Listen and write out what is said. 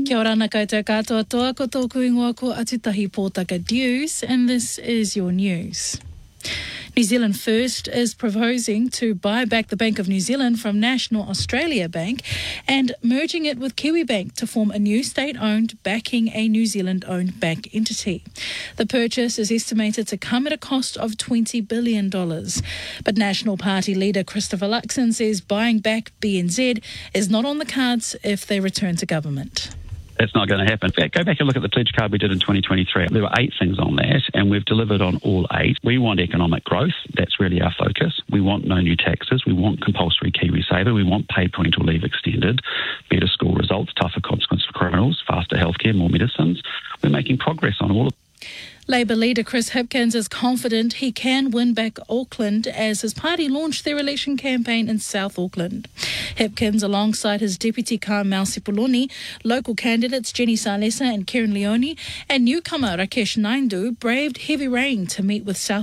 Kia ora ana koutou katoa toa, ko tōku ingoa ko Atutahi Pōtaka News, and this is your news. New Zealand First is proposing to buy back the Bank of New Zealand from National Australia Bank and merging it with Kiwibank to form a new state-owned backing a New Zealand-owned bank entity. The purchase is estimated to come at a cost of $20 billion. But National Party leader Christopher Luxon says buying back BNZ is not on the cards if they return to government. That's not going to happen. In fact, go back and look at the pledge card we did in 2023. There were 8 things on that, and we've delivered on all 8. We want economic growth. That's really our focus. We want no new taxes. We want compulsory KiwiSaver. We want paid parental leave extended, better school results, tougher consequences for criminals, faster healthcare, more medicines. We're making progress on all of Labour leader Chris Hipkins is confident he can win back Auckland as his party launched their election campaign in South Auckland. Hipkins, alongside his deputy Carmel Sipoloni, local candidates Jenny Salesa and Karen Leone, and newcomer Rakesh Naidoo, braved heavy rain to meet with South